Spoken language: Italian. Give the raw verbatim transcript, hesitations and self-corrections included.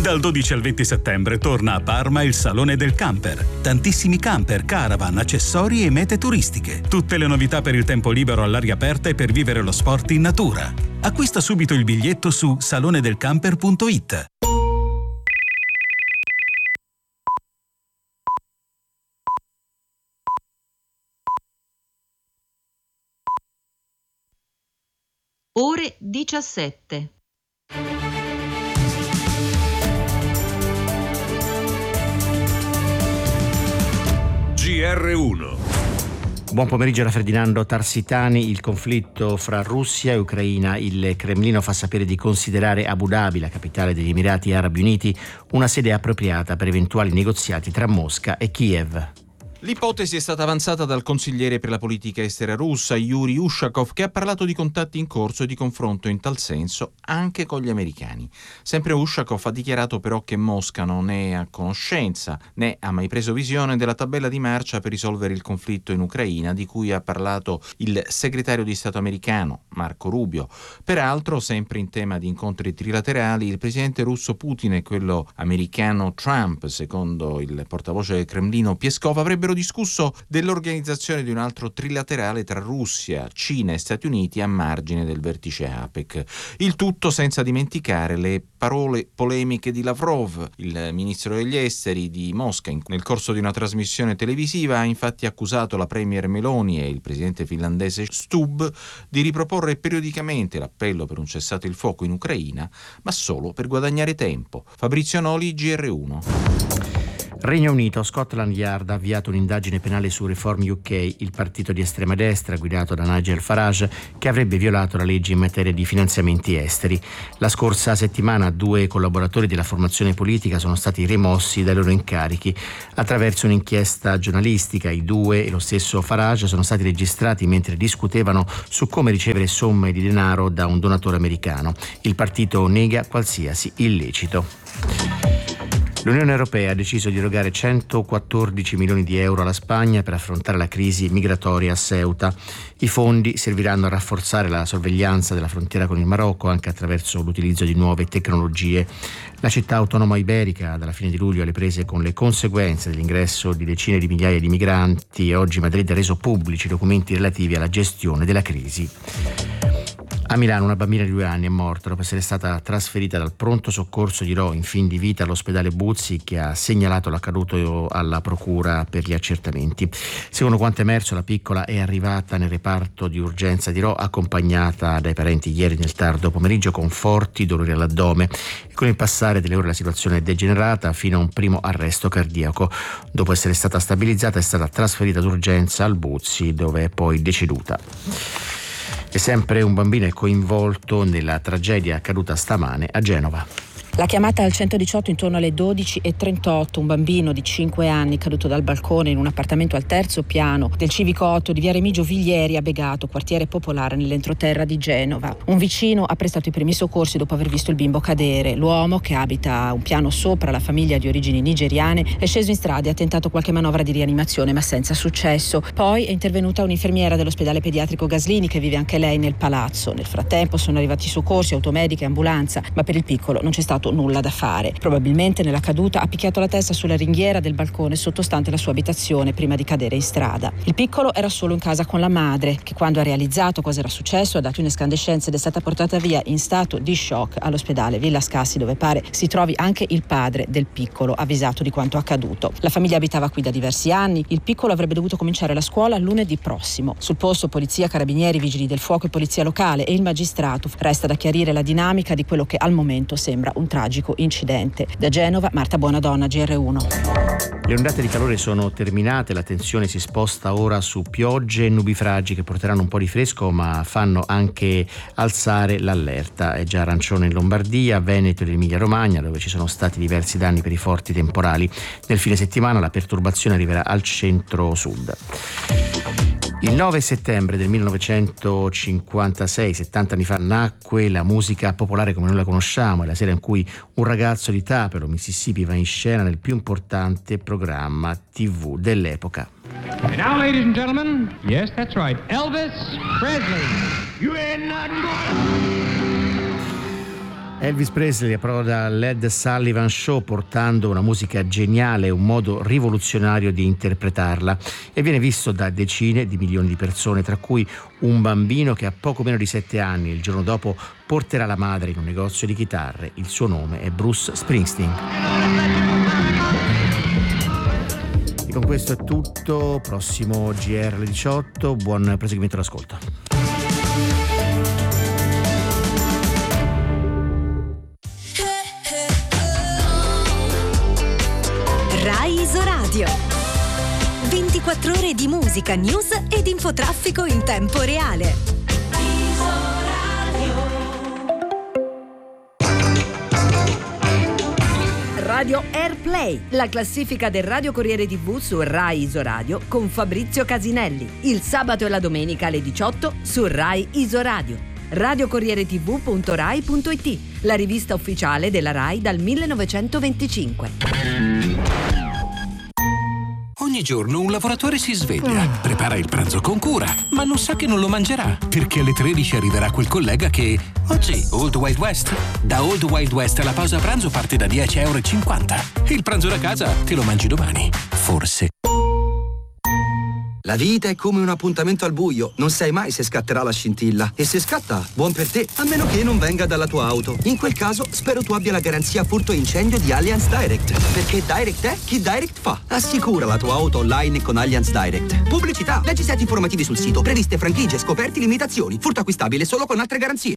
Dal dodici al venti settembre torna a Parma il Salone del Camper. Tantissimi camper, caravan, accessori e mete turistiche. Tutte le novità per il tempo libero all'aria aperta e per vivere lo sport in natura. Acquista subito il biglietto su salone del camper punto it. Ore diciassette. G R uno. Buon pomeriggio da Ferdinando Tarsitani. Il conflitto fra Russia e Ucraina. Il Cremlino fa sapere di considerare Abu Dhabi, la capitale degli Emirati Arabi Uniti, una sede appropriata per eventuali negoziati tra Mosca e Kiev. L'ipotesi è stata avanzata dal consigliere per la politica estera russa Yuri Ushakov, che ha parlato di contatti in corso e di confronto in tal senso anche con gli americani. Sempre Ushakov ha dichiarato però che Mosca non è a conoscenza né ha mai preso visione della tabella di marcia per risolvere il conflitto in Ucraina, di cui ha parlato il segretario di Stato americano Marco Rubio. Peraltro, sempre in tema di incontri trilaterali, il presidente russo Putin e quello americano Trump, secondo il portavoce del Cremlino Peskov, avrebbero discusso dell'organizzazione di un altro trilaterale tra Russia, Cina e Stati Uniti a margine del vertice APEC. Il tutto senza dimenticare le parole polemiche di Lavrov. Il ministro degli esteri di Mosca, nel corso di una trasmissione televisiva, ha infatti accusato la premier Meloni e il presidente finlandese Stubb di riproporre periodicamente l'appello per un cessate il fuoco in Ucraina, ma solo per guadagnare tempo. Fabrizio Noli, G R uno. Regno Unito. Scotland Yard ha avviato un'indagine penale su Reform U K, il partito di estrema destra guidato da Nigel Farage, che avrebbe violato la legge in materia di finanziamenti esteri. La scorsa settimana due collaboratori della formazione politica sono stati rimossi dai loro incarichi. Attraverso un'inchiesta giornalistica, i due e lo stesso Farage sono stati registrati mentre discutevano su come ricevere somme di denaro da un donatore americano. Il partito nega qualsiasi illecito. L'Unione Europea ha deciso di erogare centoquattordici milioni di euro alla Spagna per affrontare la crisi migratoria a Ceuta. I fondi serviranno a rafforzare la sorveglianza della frontiera con il Marocco anche attraverso l'utilizzo di nuove tecnologie. La città autonoma iberica dalla fine di luglio alle prese con le conseguenze dell'ingresso di decine di migliaia di migranti e oggi Madrid ha reso pubblici i documenti relativi alla gestione della crisi. A Milano una bambina di due anni è morta dopo essere stata trasferita dal pronto soccorso di Rho in fin di vita all'ospedale Buzzi, che ha segnalato l'accaduto alla procura per gli accertamenti. Secondo quanto emerso, la piccola è arrivata nel reparto di urgenza di Rho accompagnata dai parenti ieri nel tardo pomeriggio con forti dolori all'addome e con il passare delle ore la situazione è degenerata fino a un primo arresto cardiaco. Dopo essere stata stabilizzata è stata trasferita d'urgenza al Buzzi, dove è poi deceduta. E sempre un bambino è coinvolto nella tragedia accaduta stamane a Genova. La chiamata al centodiciotto intorno alle dodici e trentotto, un bambino di cinque anni caduto dal balcone in un appartamento al terzo piano del Civico otto di via Remigio Viglieri a Begato, quartiere popolare nell'entroterra di Genova. Un vicino ha prestato i primi soccorsi dopo aver visto il bimbo cadere. L'uomo, che abita un piano sopra la famiglia di origini nigeriane, è sceso in strada e ha tentato qualche manovra di rianimazione ma senza successo. Poi è intervenuta un'infermiera dell'ospedale pediatrico Gaslini che vive anche lei nel palazzo. Nel frattempo sono arrivati soccorsi, automedica e ambulanza, ma per il piccolo non c'è stato nulla da fare. Probabilmente nella caduta ha picchiato la testa sulla ringhiera del balcone sottostante la sua abitazione prima di cadere in strada. Il piccolo era solo in casa con la madre, che quando ha realizzato cosa era successo ha dato in escandescenza ed è stata portata via in stato di shock all'ospedale Villa Scassi, dove pare si trovi anche il padre del piccolo, avvisato di quanto accaduto. La famiglia abitava qui da diversi anni. Il piccolo avrebbe dovuto cominciare la scuola lunedì prossimo. Sul posto polizia, carabinieri, vigili del fuoco e polizia locale e il magistrato. Resta da chiarire la dinamica di quello che al momento sembra un tragico incidente. Da Genova, Marta Buonadonna, G R uno. Le ondate di calore sono terminate, la tensione si sposta ora su piogge e nubifragi che porteranno un po' di fresco ma fanno anche alzare l'allerta. È già arancione in Lombardia, Veneto ed Emilia Romagna, dove ci sono stati diversi danni per i forti temporali. Nel fine settimana la perturbazione arriverà al centro-sud. Il nove settembre del millenovecentocinquantasei, settanta anni fa, nacque la musica popolare come noi la conosciamo. È la sera in cui un ragazzo di Tapero, Mississippi, va in scena nel più importante programma tivù dell'epoca. And now, ladies and gentlemen, yes, that's right, Elvis Presley. You ain't nothing but... Elvis Presley approda all'Ed Sullivan Show portando una musica geniale e un modo rivoluzionario di interpretarla, e viene visto da decine di milioni di persone, tra cui un bambino che ha poco meno di sette anni il giorno dopo porterà la madre in un negozio di chitarre. Il suo nome è Bruce Springsteen. E con questo è tutto, prossimo G R alle diciotto, buon proseguimento all'ascolto. Rai Isoradio. ventiquattro ore di musica, news ed infotraffico in tempo reale. Radio Airplay, la classifica del Radio Corriere tivù su Rai Isoradio con Fabrizio Casinelli. Il sabato e la domenica alle diciotto su Rai Isoradio. radiocorriere tivù punto rai punto it, la rivista ufficiale della Rai dal millenovecentoventicinque. Ogni giorno un lavoratore si sveglia, prepara il pranzo con cura, ma non sa che non lo mangerà, perché alle tredici arriverà quel collega che... Oggi, Old Wild West. Da Old Wild West la pausa pranzo parte da dieci e cinquanta euro. Il pranzo da casa te lo mangi domani. Forse. La vita è come un appuntamento al buio, non sai mai se scatterà la scintilla. E se scatta, buon per te, a meno che non venga dalla tua auto. In quel caso, spero tu abbia la garanzia furto e incendio di Allianz Direct. Perché Direct è chi Direct fa. Assicura la tua auto online con Allianz Direct. Pubblicità, leggi set informativi sul sito, previste franchigie, scoperti, limitazioni. Furto acquistabile solo con altre garanzie.